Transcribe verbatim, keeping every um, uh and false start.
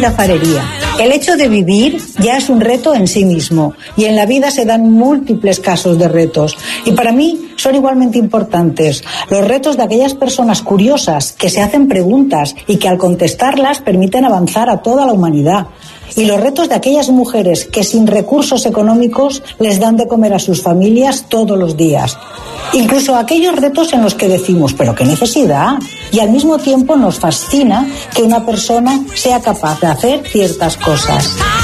la farería. El hecho de vivir ya es un reto en sí mismo y en la vida se dan múltiples casos de retos y para mí son igualmente importantes los retos de aquellas personas curiosas que se hacen preguntas y que al contestarlas permiten avanzar a toda la humanidad. Y los retos de aquellas mujeres que sin recursos económicos les dan de comer a sus familias todos los días. Incluso aquellos retos en los que decimos, pero qué necesidad. Y al mismo tiempo nos fascina que una persona sea capaz de hacer ciertas cosas.